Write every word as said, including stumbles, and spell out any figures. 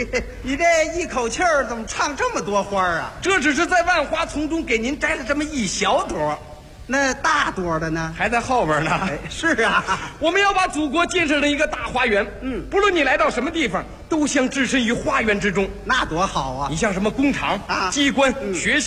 你这一口气儿怎么唱这么多花啊？ 这只是在万花丛中给您摘了这么一小朵， 那大多的呢？ 还在后边呢。 哎，是啊， 我们要把祖国建设成一个大花园。嗯，不论你来到什么地方，都想置身于花园之中。 那多好啊！ 你像什么工厂、 啊机关、学校。